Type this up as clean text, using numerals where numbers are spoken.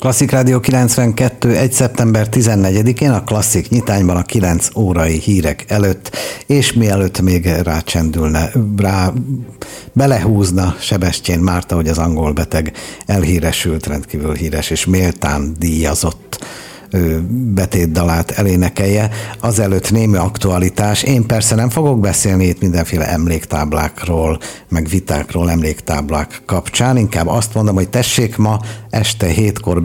Klasszik Rádió 92, 1. szeptember 14-én a Klasszik nyitányban a 9 órai hírek előtt, és mielőtt még belehúzna Sebestyén Márta, hogy az angol beteg elhíresült, rendkívül híres és méltán díjazott betétdalát elénekelje. Azelőtt némi aktualitás. Én persze nem fogok beszélni itt mindenféle emléktáblákról, meg vitákról emléktáblák kapcsán. Inkább azt mondom, hogy tessék ma este 7-kor